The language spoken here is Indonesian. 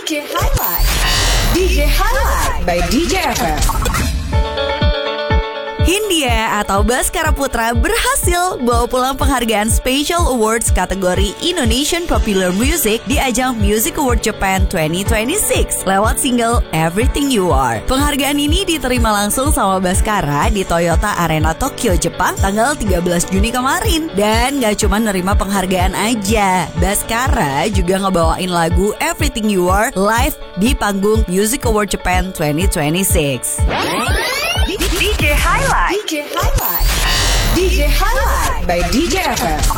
DJ Highlight. DJ Highlight by DJ FM. Hindia atau Baskara Putra berhasil bawa pulang penghargaan Special Awards kategori Indonesian Popular Music di ajang Music Award Japan 2026 lewat single Everything You Are. Penghargaan ini diterima langsung sama Baskara di Toyota Arena Tokyo, Jepang tanggal 13 Juni kemarin. Dan gak cuma nerima penghargaan aja, Baskara juga ngebawain lagu Everything You Are live di panggung Music Award Japan 2026. DJ Highlight. DJ Highlight. DJ Highlight by DJ FM.